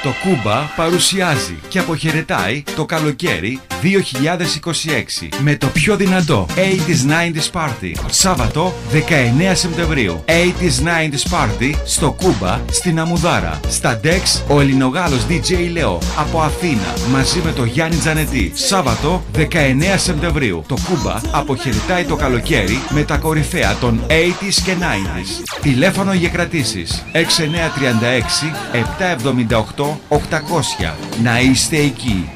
Το Κούμπα παρουσιάζει και αποχαιρετάει το καλοκαίρι 2026 με το πιο δυνατό 80s 90s Party. Σάββατο 19 Σεπτεμβρίου. 80s 90s Party στο Κούμπα στην Αμουδάρα. Στα Dex ο Ελληνογάλος DJ Λεό από Αθήνα μαζί με το Γιάννη Τζανετή. Σάββατο 19 Σεπτεμβρίου. Το Κούμπα αποχαιρετάει το καλοκαίρι με τα κορυφαία των 80s και 90s. Τηλέφωνο για κρατήσεις 6936 778 800. Να είστε εκεί.